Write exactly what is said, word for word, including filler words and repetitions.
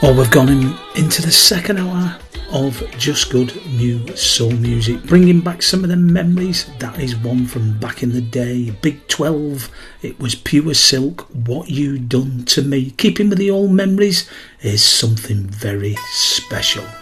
Well, we've gone in, into the second hour of Just Good New Soul Music, bringing back some of the memories. That is one from back in the day, Big twelve. It was Pure Silk, What You Done To Me. Keeping with the old memories is something very special.